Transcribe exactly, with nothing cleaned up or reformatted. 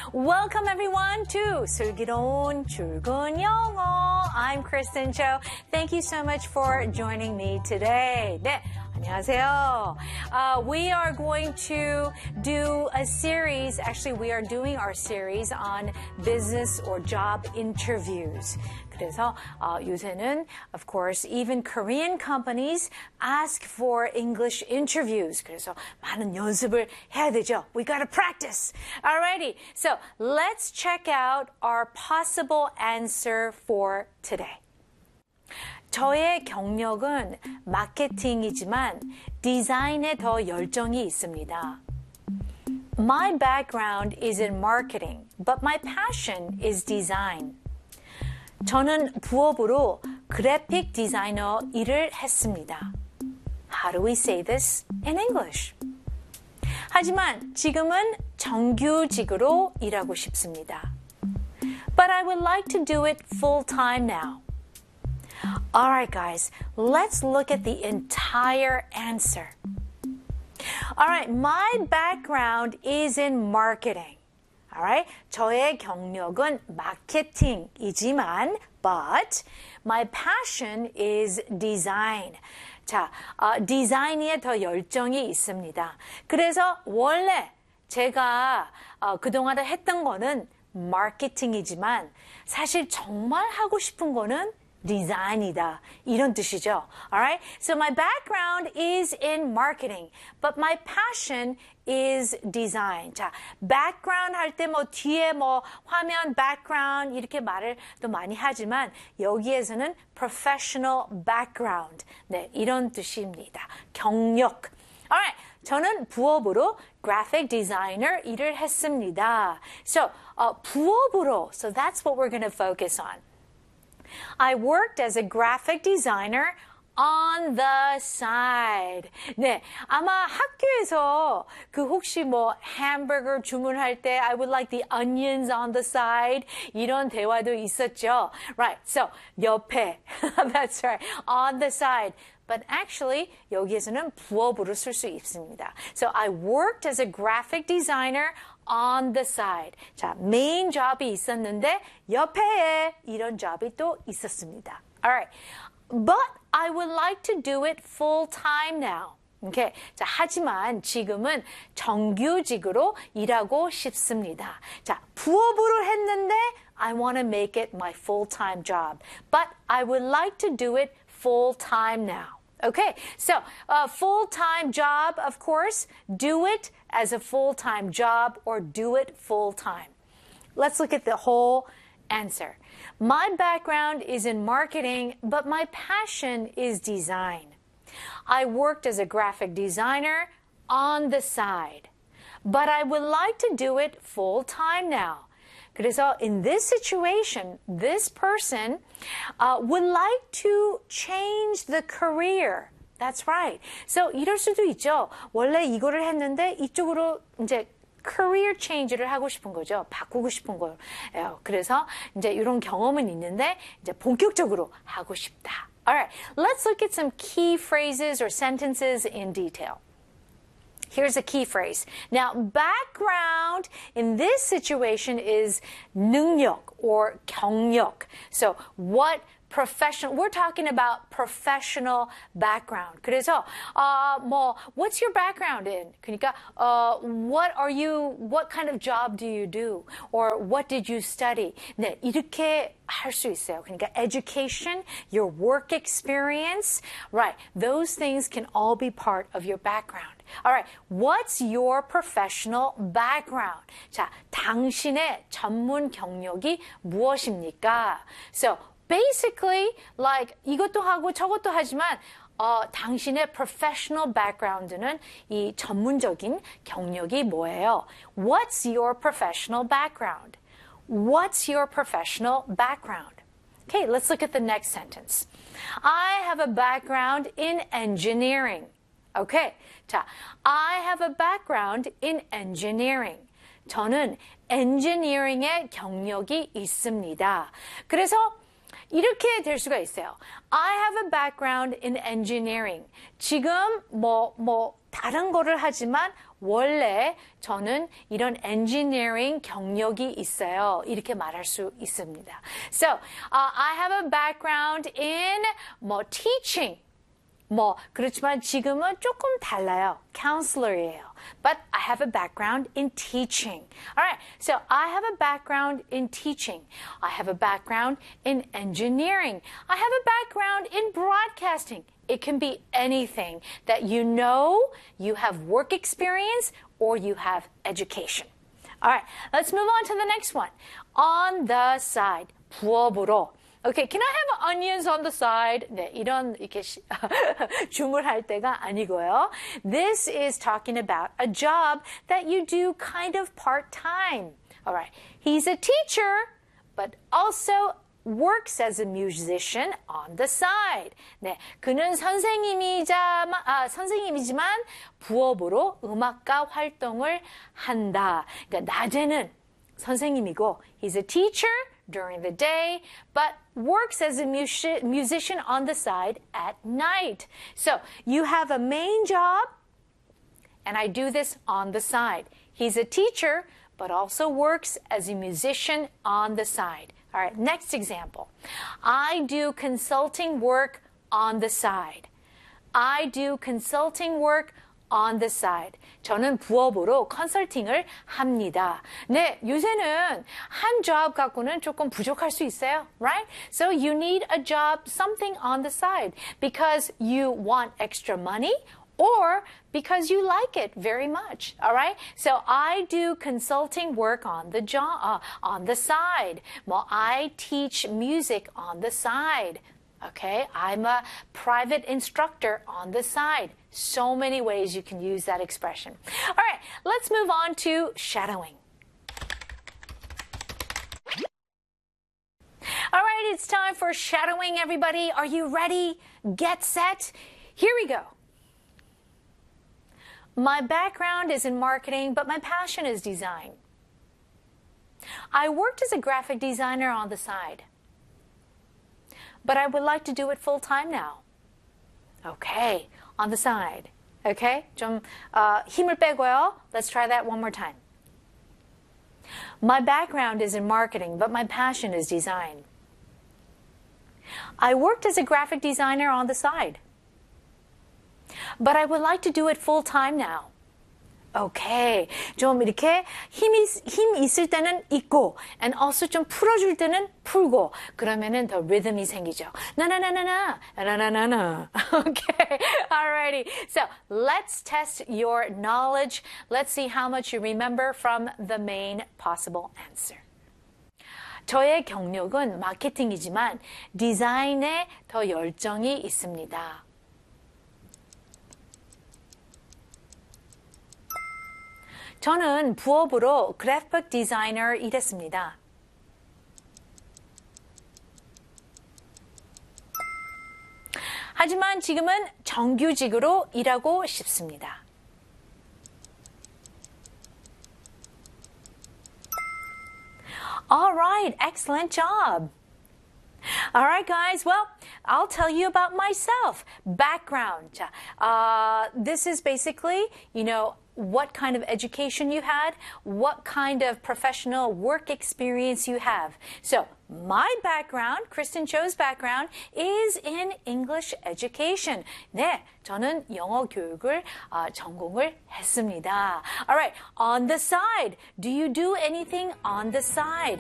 Welcome everyone to 슬기로운 출근 영어. I'm Kristen Cho. Thank you so much for joining me today. 네, 안녕하세요. Uh, we are going to do a series. Actually, we are doing our series on business or job interviews. 그래서 어, 요새는, of course, even Korean companies ask for English interviews. 그래서 많은 연습을 해야 되죠. We gotta practice. Alrighty, so let's check out our possible answer for today. 저의 경력은 마케팅이지만 디자인에 더 열정이 있습니다. My background is in marketing, but my passion is design. 저는 부업으로 그래픽 디자이너 일을 했습니다. How do we say this in English? 하지만 지금은 정규직으로 일하고 싶습니다. But I would like to do it full-time now. Alright guys, let's look at the entire answer. Alright, my background is in marketing. Alright, 저의 경력은 마케팅이지만, but my passion is design. 자, 어, 디자인에 더 열정이 있습니다. 그래서 원래 제가 어, 그동안 했던 거는 마케팅이지만 사실 정말 하고 싶은 거는 디자인이다. 이런 뜻이죠. Alright? So my background is in marketing, but my passion is design. 자, background 할 때 뭐 뒤에 뭐 화면 background 이렇게 말을 또 많이 하지만 여기에서는 professional background. 네, 이런 뜻입니다. 경력. Alright. 저는 부업으로 graphic designer 일을 했습니다. So, uh, 부업으로. So that's what we're going to focus on. I worked as a graphic designer on the side. 네, 아마 학교에서 그 혹시 뭐 햄버거 주문할 때 I would like the onions on the side 이런 대화도 있었죠. Right, so 옆에. That's right, on the side. But actually 여기에서는 부업으로 쓸 수 있습니다. So I worked as a graphic designer on the side. 자, 메인 job이 있었는데 옆에 이런 job이 또 있었습니다. Alright. But I would like to do it full time now. Okay. 자, 하지만 지금은 정규직으로 일하고 싶습니다. 자, 부업으로 했는데 I want to make it my full-time job. But I would like to do it full-time now. Okay, so a full-time job, of course, do it as a full-time job or do it full-time. Let's look at the whole answer. My background is in marketing, but my passion is design. I worked as a graphic designer on the side, but I would like to do it full-time now. 그래서 in this situation, this person uh, would like to change the career. That's right. So 이럴 수도 있죠. 원래 이거를 했는데 이쪽으로 이제 career change를 하고 싶은 거죠. 바꾸고 싶은 거예요. 그래서 이제 이런 경험은 있는데 이제 본격적으로 하고 싶다. Alright, let's look at some key phrases or sentences in detail. Here's a key phrase. Now, background in this situation is 능력 or 경력. So, what professional, we're talking about professional background. 그래서, uh, 뭐, what's your background in? 그러니까, uh, what are you, what kind of job do you do? Or what did you study? 네, 이렇게 할 수 있어요. 그러니까 education, your work experience, right? Those things can all be part of your background. All right, what's your professional background? 자, 당신의 전문 경력이 무엇입니까? So, basically, like 이것도 하고 저것도 하지만 어, 당신의 professional background는 이 전문적인 경력이 뭐예요? What's your professional background? What's your professional background? Okay, let's look at the next sentence. I have a background in engineering. Okay, 자, I have a background in engineering. 저는 engineering의 경력이 있습니다. 그래서 이렇게 될 수가 있어요. I have a background in engineering. 지금 뭐, 뭐, 다른 거를 하지만 원래 저는 이런 engineering 경력이 있어요. 이렇게 말할 수 있습니다. So, uh, I have a background in 뭐 teaching. 뭐 그렇지만 지금은 조금 달라요. counselor이에요. But I have a background in teaching. Alright, so I have a background in teaching. I have a background in engineering. I have a background in broadcasting. It can be anything that you know, you have work experience, or you have education. Alright, let's move on to the next one. On the side, 부업으로. Okay, can I have onions on the side? 네, 이런 이렇게 주문할 때가 아니고요. This is talking about a job that you do kind of part-time. All right, he's a teacher, but also works as a musician on the side. 네, 그는 선생님이자 아, 선생님이지만 부업으로 음악가 활동을 한다. 그러니까 낮에는 선생님이고, he's a teacher during the day, but works as a music- musician on the side at night. So you have a main job, and I do this on the side. He's a teacher, but also works as a musician on the side. All right, next example. I do consulting work on the side. I do consulting work on the side. 저는 부업으로 컨설팅을 합니다. 네, 요새는 한 job 갖고는 조금 부족할 수 있어요, right? So you need a job, something on the side, because you want extra money or because you like it very much, all right? So I do consulting work on the job, uh, on the side. Well, I teach music on the side. Okay, I'm a private instructor on the side. So many ways you can use that expression. All right, let's move on to shadowing. All right, it's time for shadowing, everybody. Are you ready? Get set. Here we go. My background is in marketing, but my passion is design. I worked as a graphic designer on the side, but I would like to do it full time now. Okay, on the side. Okay, 좀 uh, 힘을 빼고요. Let's try that one more time. My background is in marketing, but my passion is design. I worked as a graphic designer on the side, but I would like to do it full time now. Okay, 좀 이렇게 힘이 힘 있을 때는 있고, and also 좀 풀어줄 때는 풀고, 그러면은 더 리듬이 생기죠. 나나나나나, 나나나나. Okay, alrighty. So let's test your knowledge. Let's see how much you remember from the main possible answer. 저의 경력은 마케팅이지만 디자인에 더 열정이 있습니다. 저는 부업으로 그래픽 디자이너 일했습니다. 하지만 지금은 정규직으로 일하고 싶습니다. All right, excellent job. All right, guys. Well, I'll tell you about myself. Background. Uh, this is basically, you know, what kind of education you had, what kind of professional work experience you have. So, my background, Kristen Cho's background, is in English education. 네, 저는 영어 교육을 어, 전공을 했습니다. All right, on the side, do you do anything on the side?